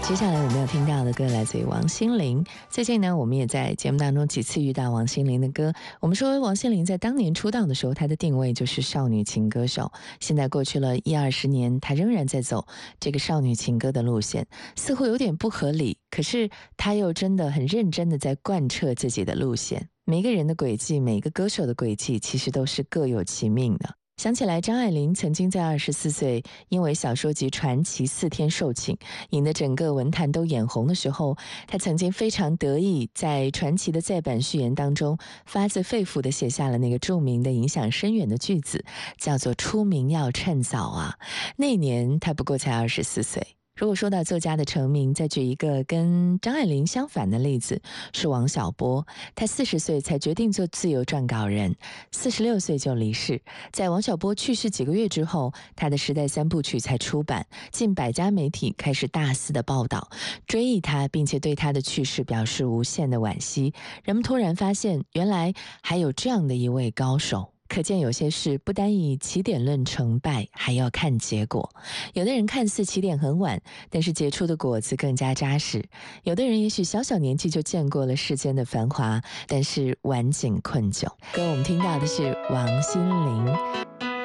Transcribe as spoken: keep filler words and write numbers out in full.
接下来我们要听到的歌来自于王心凌。最近呢，我们也在节目当中几次遇到王心凌的歌。我们说王心凌在当年出道的时候，她的定位就是少女情歌手。现在过去了一二十年，她仍然在走这个少女情歌的路线，似乎有点不合理，可是她又真的很认真的在贯彻自己的路线。每个人的轨迹，每个歌手的轨迹，其实都是各有其命的。想起来张爱玲曾经在二十四岁因为小说集《传奇》四天售罄，引得整个文坛都眼红的时候，她曾经非常得意在《传奇》的再版序言当中发自肺腑地写下了那个著名的影响深远的句子，叫做出名要趁早啊。那年她不过才二十四岁。如果说到作家的成名，再举一个跟张爱玲相反的例子，是王小波。他四十岁才决定做自由撰稿人，四十六岁就离世。在王小波去世几个月之后，他的时代三部曲才出版，近百家媒体开始大肆的报道，追忆他，并且对他的去世表示无限的惋惜。人们突然发现，原来还有这样的一位高手。可见有些事不单以起点论成败，还要看结果。有的人看似起点很晚，但是结出的果子更加扎实。有的人也许小小年纪就见过了世间的繁华，但是晚景困窘。歌我们听到的是王心凌，